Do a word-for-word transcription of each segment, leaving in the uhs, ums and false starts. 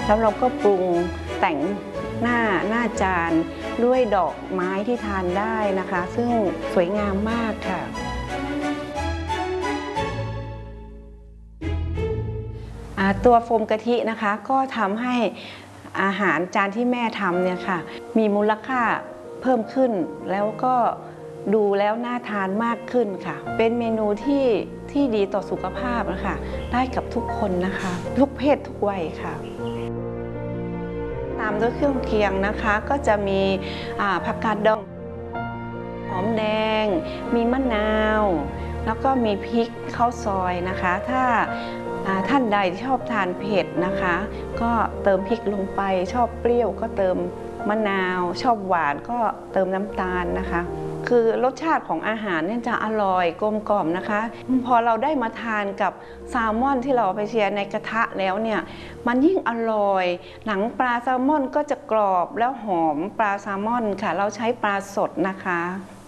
แล้วเราก็ปรุงแต่งหน้าหน้าจานด้วยดอกไม้ที่ทานได้นะคะซึ่งสวยงามมากค่ะตัวโฟมกะทินะคะก็ทำให้อาหารจานที่แม่ทำเนี่ยค่ะมีมูลค่าเพิ่มขึ้นแล้วก็ดูแล้วน่าทานมากขึ้นค่ะเป็นเมนูที่ที่ดีต่อสุขภาพนะคะได้กับทุกคนนะคะทุกเพศทุกวัยค่ะตามด้วยเครื่องเคียงนะคะก็จะมีผักกาดดองหอมแดงมีมะนาวแล้วก็มีพริกข้าวซอยนะคะถ้าท่านใดชอบทานเผ็ดนะคะก็เติมพริกลงไปชอบเปรี้ยวก็เติมมะนาวชอบหวานก็เติมน้ำตาลนะคะคือรสชาติของอาหารเนี่ยจะอร่อยกลมกล่อมนะคะพอเราได้มาทานกับแซลมอนที่เราไปเชียร์ในกระทะแล้วเนี่ยมันยิ่งอร่อยหนังปลาแซลมอนก็จะกรอบแล้วหอมปลาแซลมอนค่ะเราใช้ปลาสดนะคะ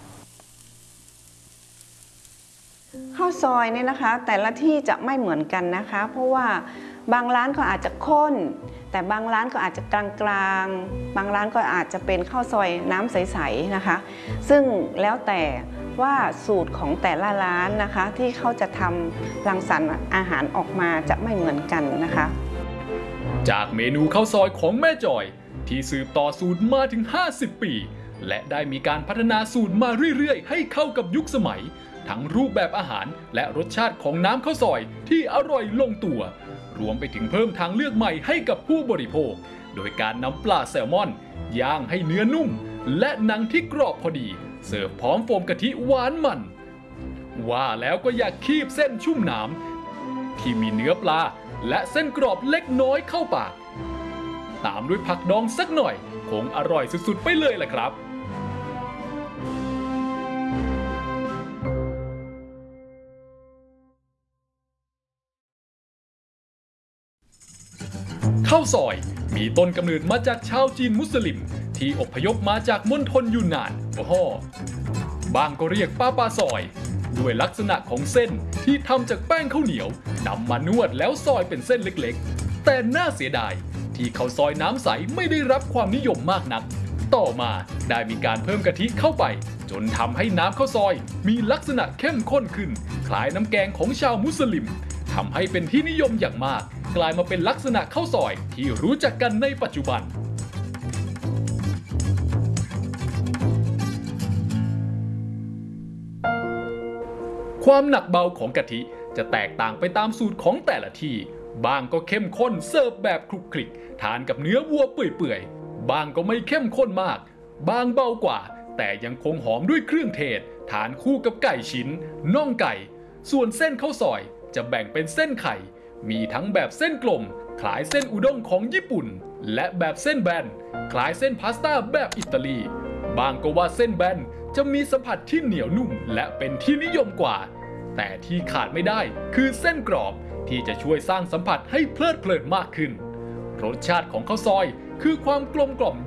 ข้าวซอยเนี่ยนะคะแต่ละที่จะไม่เหมือนกันนะคะเพราะว่าบางร้านก็อาจจะข้นแต่บางร้านก็อาจจะกลางๆบางร้านก็อาจจะเป็นข้าวซอยน้ำใสๆนะคะซึ่งแล้วแต่ว่าสูตรของแต่ละร้านนะคะที่เขาจะทำรังสรรค์อาหารออกมาจะไม่เหมือนกันนะคะจากเมนูข้าวซอยของแม่จอยที่สืบต่อสูตรมาถึงห้าสิบปีและได้มีการพัฒนาสูตรมาเรื่อยๆให้เข้ากับยุคสมัยทั้งรูปแบบอาหารและรสชาติของน้ำข้าวซอยที่อร่อยลงตัวรวมไปถึงเพิ่มทางเลือกใหม่ให้กับผู้บริโภคโดยการนำปลาแซลมอนย่างให้เนื้อนุ่มและหนังที่กรอบพอดีเสิร์ฟพร้อมโฟมกะทิหวานมันว่าแล้วก็อยากคีบเส้นชุ่มน้ำที่มีเนื้อปลาและเส้นกรอบเล็กน้อยเข้าปากตามด้วยผักดองสักหน่อยคงอร่อยสุดๆไปเลยล่ะครับข้าวซอยมีต้นกำเนิดมาจากชาวจีนมุสลิมที่อพยพมาจากมณฑลยูนนานโอ้โหบางก็เรียกป้าปาซอยด้วยลักษณะของเส้นที่ทำจากแป้งข้าวเหนียวนำมานวดแล้วซอยเป็นเส้นเล็กๆแต่น่าเสียดายที่ข้าวซอยน้ำใสไม่ได้รับความนิยมมากนักต่อมาได้มีการเพิ่มกะทิเข้าไปจนทำให้น้ำข้าวซอยมีลักษณะเข้มข้นขึ้นคล้ายน้ำแกงของชาวมุสลิมทำให้เป็นที่นิยมอย่างมากกลายมาเป็นลักษณะข้าวซอยที่รู้จักกันในปัจจุบันความหนักเบาของกะทิจะแตกต่างไปตามสูตรของแต่ละที่บางก็เข้มข้นเสิร์ฟแบบคลุกคลิกทานกับเนื้อวัวเปื่อยๆบางก็ไม่เข้มข้นมากบางเบากว่าแต่ยังคงหอมด้วยเครื่องเทศทานคู่กับไก่ชิ้นน่องไก่ส่วนเส้นข้าวซอยจะแบ่งเป็นเส้นไข่มีทั้งแบบเส้นกลมคล้ายเส้นอุด้งของญี่ปุ่นและแบบเส้นแบนคล้ายเส้นพาสต้าแบบอิตาลีบางก็ว่าเส้นแบนจะมีสัมผัสที่เหนียวนุ่มและเป็นที่นิยมกว่าแต่ที่ขาดไม่ได้คือเส้นกรอบที่จะช่วยสร้างสัมผัสให้เพลิดเพลินมากขึ้นรสชาติของข้าวซอยคือความกลมกล่อม